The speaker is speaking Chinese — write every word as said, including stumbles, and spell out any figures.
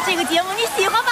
这个节目你喜欢吗？